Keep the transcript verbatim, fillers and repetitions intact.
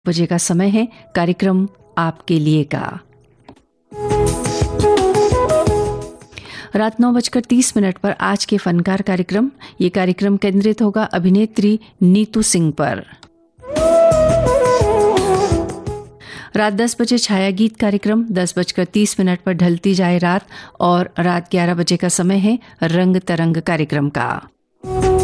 बजे का समय है कार्यक्रम आपके लिए का। रात नौ बजकर तीस मिनट पर आज के फनकार कार्यक्रम, ये कार्यक्रम केंद्रित होगा अभिनेत्री नीतू सिंह पर। रात दस बजे छाया गीत कार्यक्रम, दस बजकर तीस मिनट पर ढलती जाए रात और रात ग्यारह बजे का समय है रंग तरंग कार्यक्रम का।